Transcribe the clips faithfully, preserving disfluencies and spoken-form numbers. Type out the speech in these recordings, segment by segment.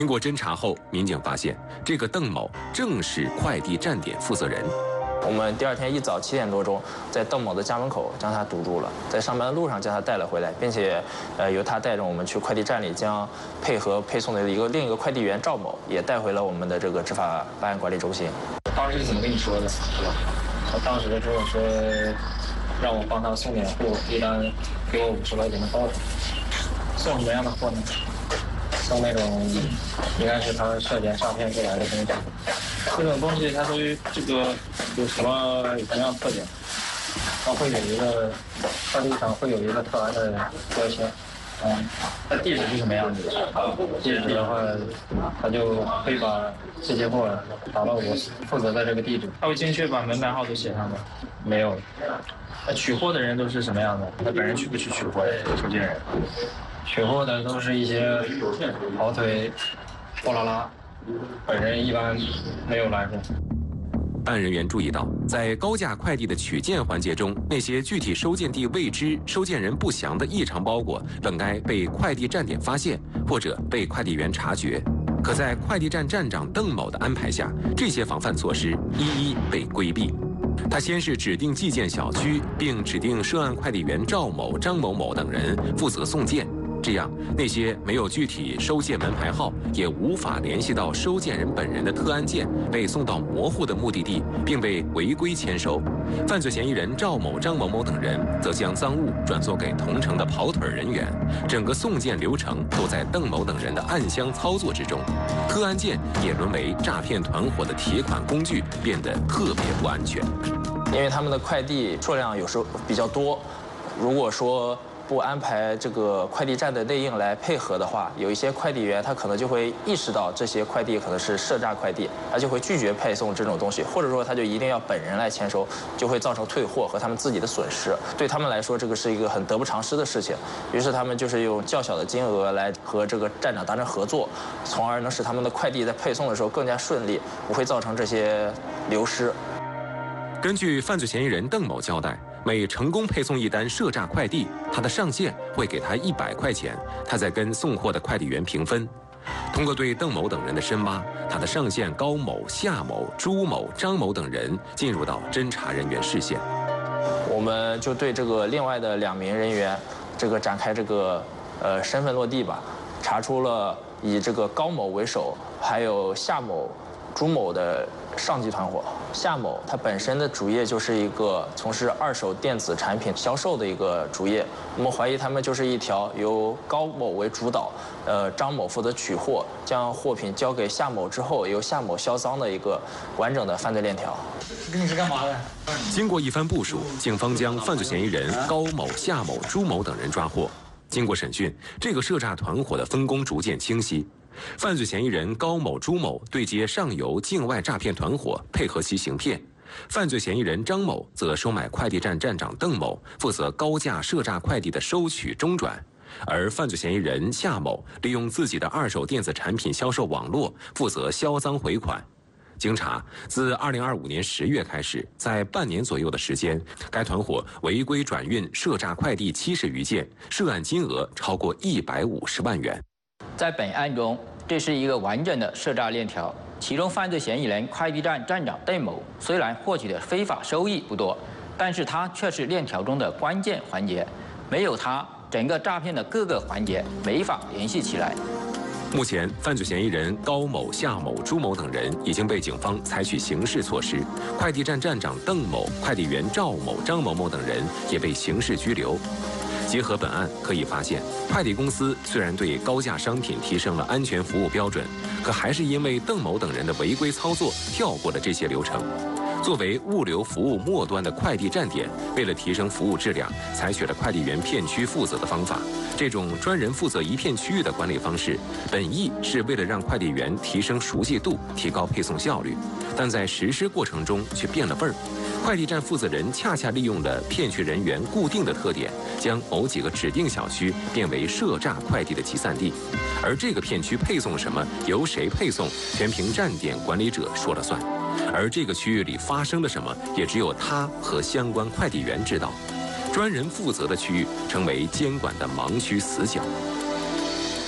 经过侦查后，民警发现这个邓某正是快递站点负责人。 我们第二天一早七点多钟，在邓某的家门口将他堵住了，在上班的路上将他带了回来，并且，呃，由他带着我们去快递站里，将配合配送的一个另一个快递员赵某也带回了我们的这个执法办案管理中心。 当时是怎么跟你说的？是吧？他当时跟我说，让我帮他送点货，一单给我五十块钱的包子。送什么样的货呢？送那种应该是他涉嫌诈骗过来的东西。这种东西它属于这个有什么有什么样的特点？它会有一个快递上会有一个特安的标签。嗯，它地址是什么样子的？地址的话，他就会把这些货打到我负责的这个地址。他会精确把门牌号都写上吗？没有。那取货的人都是什么样的？他本人去不去取货？收件人。取货的都是一些跑腿、货拉拉，本人一般没有来过。 办案人员注意到，在高价快递的取件环节中，那些具体收件地未知、收件人不详的异常包裹，本该被快递站点发现，或者被快递员察觉。可在快递站站长邓某的安排下，这些防范措施一一被规避。他先是指定寄件小区，并指定涉案快递员赵某、张某某等人负责送件。这样，那些没有具体收件门牌号，也无法联系到收件人本人的特安件被送到模糊的目的地，并被违规签收。犯罪嫌疑人赵某、张某某等人则将赃物转送给同城的跑腿人员，整个送件流程都在邓某等人的暗箱操作之中。特安件也沦为诈骗团伙的提款工具，变得特别不安全。 因为他们的快递数量有时候比较多，如果说不安排这个快递站的内应来配合的话，有一些快递员他可能就会意识到这些快递可能是涉诈快递，他就会拒绝配送这种东西，或者说他就一定要本人来签收，就会造成退货和他们自己的损失。对他们来说，这个是一个很得不偿失的事情。于是他们就是用较小的金额来和这个站长达成合作，从而能使他们的快递在配送的时候更加顺利，不会造成这些流失。 根据犯罪嫌疑人邓某交代，每成功配送一单涉诈快递，他的上线会给他一百块钱，他再跟送货的快递员平分。通过对邓某等人的深挖，他的上线高某、夏某、朱某、张某等人进入到侦查人员视线。 我们就对这个另外的两名人员，这个展开这个呃身份落地吧，查出了以这个高某为首，还有夏某、朱某的上级团伙。夏某他本身的主业就是一个从事二手电子产品销售的一个主业，我们怀疑他们就是一条由高某为主导，呃，张某负责取货，将货品交给夏某之后，由夏某销赃的一个完整的犯罪链条。 你是干嘛的？ 经过一番部署，警方将犯罪嫌疑人高某、夏某、朱某等人抓获。经过审讯，这个涉诈团伙的分工逐渐清晰。犯罪嫌疑人高某、朱某对接上游境外诈骗团伙，配合其行骗；犯罪嫌疑人张某则收买快递站站长邓某，负责高价涉诈快递的收取中转；而犯罪嫌疑人夏某利用自己的二手电子产品销售网络，负责销赃回款。经查，自二零二五年十月开始，在半年左右的时间，该团伙违规转运涉诈快递七十余件，涉案金额超过一百五十万元。 在本案中，这是一个完整的涉诈链条，其中犯罪嫌疑人快递站站长邓某虽然获取的非法收益不多，但是他却是链条中的关键环节，没有他，整个诈骗的各个环节没法联系起来。 目前，犯罪嫌疑人高某、夏某、朱某等人已经被警方采取刑事措施，快递站站长邓某、快递员赵某、张某某等人也被刑事拘留。结合本案可以发现，快递公司虽然对高价商品提升了安全服务标准，可还是因为邓某等人的违规操作跳过了这些流程。作为物流服务末端的快递站点，为了提升服务质量，采取了快递员片区负责的方法。这种专人负责一片区域的管理方式，本意是为了让快递员提升熟悉度，提高配送效率，但在实施过程中却变了味儿。快递站负责人恰恰利用了片区人员固定的特点，将某几个指定小区变为涉诈快递的集散地，而这个片区配送什么，由谁配送，全凭站点管理者说了算。而这个区域里发生了什么，也只有他和相关快递员知道。专人负责的区域成为监管的盲区死角。 其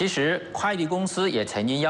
其实快递公司也曾经要。